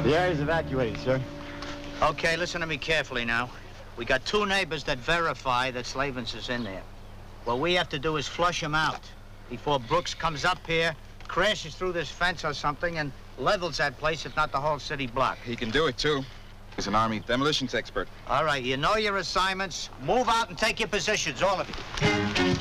The area's evacuated, sir. Okay, listen to me carefully now. We got 2 neighbors that verify that Slavens is in there. What we have to do is flush him out before Brooks comes up here, crashes through this fence or something, and levels that place, if not the whole city block. He can do it, too. He's an Army demolitions expert. All right, you know your assignments. Move out and take your positions, all of you.